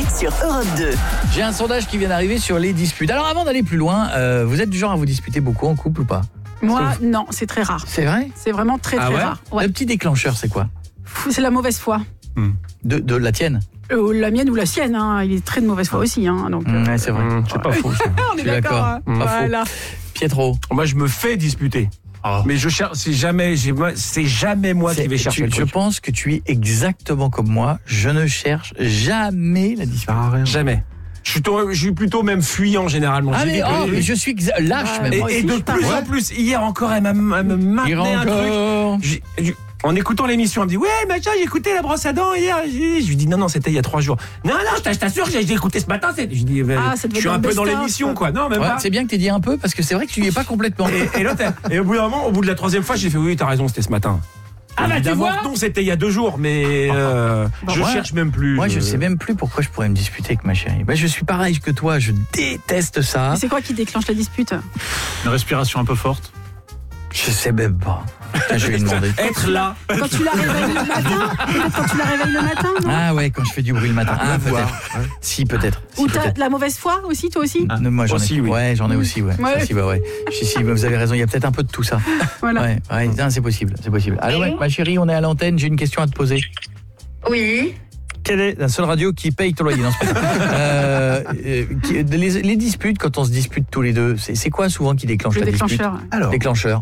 sur Europe 2. J'ai un sondage qui vient d'arriver sur les disputes. Alors avant d'aller plus loin, vous êtes du genre à vous disputer beaucoup en couple ou pas? Moi, non, c'est très rare. C'est vrai? C'est vraiment très rare. Ouais. Le petit déclencheur, c'est quoi? C'est la mauvaise foi. De la tienne? La mienne ou la sienne, hein. Il est très de mauvaise foi aussi. Hein, donc, ouais, c'est vrai. C'est pas faux. on est d'accord. Hein. Voilà. Pietro. Moi, je me fais disputer. Mais je cherche, c'est jamais moi qui vais chercher le truc. Je pense que tu es exactement comme moi. Je ne cherche jamais la dispute. Jamais. Je suis plutôt même fuyant généralement. Mais je suis lâche même. Et de plus en plus, hier encore, elle me maintenait un truc. En écoutant l'émission, elle me dit ouais, machin, j'ai écouté la brosse à dents hier. Je lui dis non, c'était il y a 3 jours. Non, je t'assure, j'ai écouté ce matin. Je dis je suis un peu dans l'émission, quoi. Non, même pas. C'est bien que t'aies dit un peu parce que c'est vrai que tu y es pas complètement. Et l'autre, au bout d'un moment, au bout de la 3e fois, j'ai fait oui, t'as raison, c'était ce matin. Tu vois, non, c'était il y a 2 jours, mais je cherche même plus. Moi, je sais même plus pourquoi je pourrais me disputer avec ma chérie. Je suis pareil que toi, je déteste ça. Mais c'est quoi qui déclenche la dispute? Une respiration un peu forte. Je sais même pas. Je vais lui demander. Être là. Quand tu la réveilles le matin? Peut-être quand tu la réveilles le matin, non? Ah ouais, quand je fais du bruit le matin. Peut-être. Si, peut-être. Ou t'as de la mauvaise foi aussi, toi aussi? Moi, j'en ai. Oui. Ouais, j'en ai aussi, ouais. Si, vous avez raison, il y a peut-être un peu de tout ça. Voilà. Ouais, non, c'est possible. Allô, ma chérie, on est à l'antenne, j'ai une question à te poser. Oui. Quelle est la seule radio qui paye ton loyer? Non, c'est pas les disputes, quand on se dispute tous les deux, c'est quoi souvent qui déclenche la dispute? Alors, déclencheur.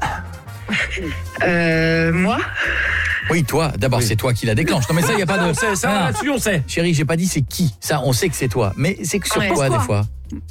Moi? Oui, toi. D'abord, c'est toi qui la déclenche. Non, mais ça, il y a pas de. Ça, là-dessus, on sait. Chérie, j'ai pas dit c'est qui. Ça, on sait que c'est toi. Mais c'est que sur quoi des fois?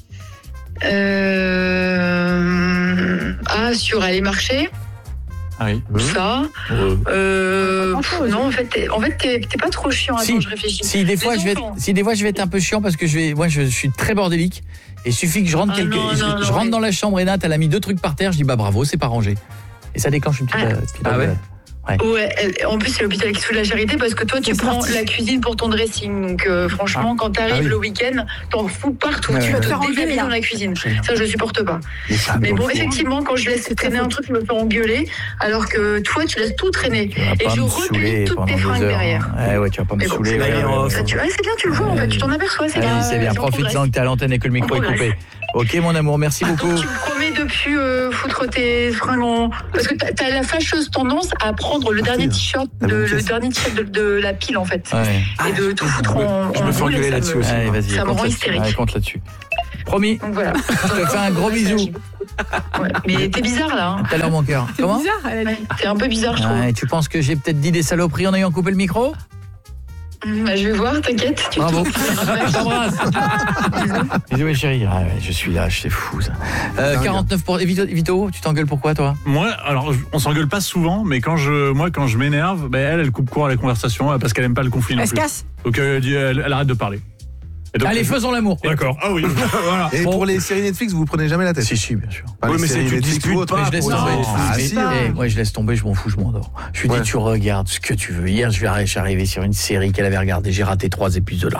Sur aller marcher. Oui. Ça. Non, en fait, t'es pas trop chiant. Attends, je réfléchis. Si des fois je vais être un peu chiant parce que je suis très bordélique. Et il suffit que je rentre je rentre dans la chambre et Nat, elle a mis 2 trucs par terre, je dis bravo, c'est pas rangé. Et ça déclenche une petite. Ouais, en plus c'est l'hôpital qui sous la charité parce que toi tu prends la cuisine pour ton dressing. Donc franchement quand t'arrives le week-end, t'en fous partout. Tu vas te faire engueuler dans la cuisine. Ça je supporte pas. Mais bon, effectivement quand je laisse traîner un truc, je me fais engueuler alors que toi tu laisses tout traîner et je replie toutes tes fringues derrière. Ouais, tu vas pas me saouler. C'est bien, tu le vois en fait, tu t'en aperçois, c'est bien. C'est bien, profite-en que t'es à l'antenne et que le micro est coupé. Ok mon amour, merci beaucoup. Tu me promets de plus foutre tes fringues parce que t'as la fâcheuse tendance à prendre le dernier t-shirt de la pile en fait. Et de tout foutre en. Je me fais engueuler là-dessus aussi. Allez, vas-y, ça me rend hystérique. Compte là-dessus. Promis. Donc voilà. Je te fais un gros bisou. Mais t'es bizarre là. Tout à l'heure mon cœur. C'est bizarre, t'es un peu bizarre je trouve. Tu penses que j'ai peut-être dit des saloperies en ayant coupé le micro? Je vais voir, t'inquiète. Bravo. Je t'embrasse. Bisous mes chéris. Je suis là, c'est fou ça. 49%. Vito, tu t'engueules pourquoi toi? Moi, alors on s'engueule pas souvent, mais quand je m'énerve, elle coupe court à la conversation parce qu'elle aime pas le conflit non plus. Elle se casse. Donc elle arrête de parler. Donc, allez, faisons l'amour. D'accord. Ah oui. Voilà. Et pour les séries Netflix, vous prenez jamais la tête? Si, bien sûr. Oui, mais c'est tu disputes pas. Je laisse tomber. Je laisse tomber, je m'en fous, je m'endors. Je lui dis tu regardes ce que tu veux. Hier, je suis arrivé sur une série qu'elle avait regardée, j'ai raté 3 épisodes.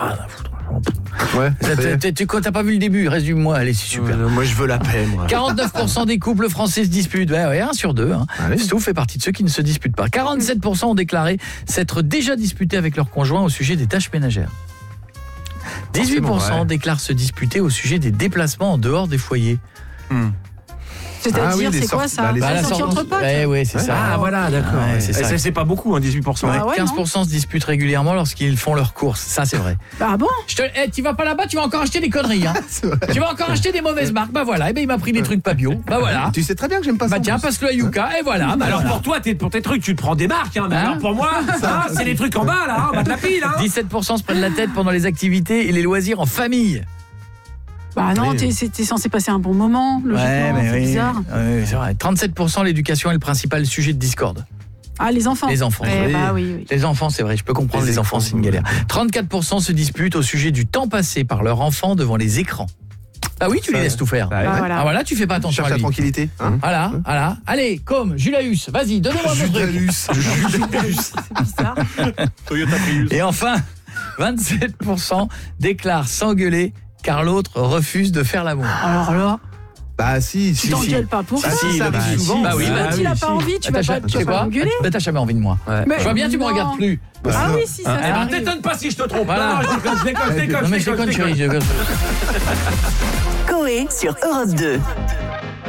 T'as pas vu le début, résume-moi, allez, c'est super. Moi je veux la paix, moi. 49% des couples français se disputent. 1 sur 2. Stouff fait partie de ceux qui ne se disputent pas. 47% ont déclaré s'être déjà disputés avec leur conjoint au sujet des tâches ménagères. 18% déclarent se disputer au sujet des déplacements en dehors des foyers. C'est-à-dire, c'est quoi ça? La sortie entre potes. Oui, c'est ça. Ah voilà, d'accord. C'est pas beaucoup, 18%. 15% se disputent régulièrement lorsqu'ils font leurs courses. Ça, c'est vrai. Ah bon? Tu vas pas là-bas, tu vas encore acheter des conneries. Tu vas encore acheter des mauvaises marques. Voilà. Il m'a pris des trucs pas bio. Voilà. Tu sais très bien que j'aime pas ça. Tiens, passe-le à Yuka. Et voilà. Alors pour toi, pour tes trucs, tu te prends des marques. Mais alors pour moi, c'est les trucs en bas là. Bas de la pile. 17% se prennent la tête pendant les activités et les loisirs en famille. Non, t'es censé passer un bon moment, logiquement, c'est bizarre. Oui, c'est vrai. 37% l'éducation est le principal sujet de discorde. Ah, les enfants. Les enfants. Oui. Les enfants, c'est vrai, je peux comprendre les enfants, c'est une galère. 34% se disputent au sujet du temps passé par leur enfant devant les écrans. Ah oui, tu les laisses tout faire. Voilà, tu fais pas attention à lui. Cherche la tranquillité. Voilà. Allez, Julius, vas-y, donnez-moi mon truc. C'est bizarre. Toyota Prius. Et enfin, 27% déclarent s'engueuler car l'autre refuse de faire l'amour. Alors là, Bah si. Tu t'engueules pas pour ça. Ça arrive souvent. Bah oui, quand il a pas envie, tu vas pas m'engueuler. T'as jamais envie de moi. Je vois bien, tu me regardes plus. Ah oui, si ça. Eh ben, t'étonne pas si je te trompe. Voilà. Non, je déconne. Non mais je déconne, chérie. Coé sur Europe 2.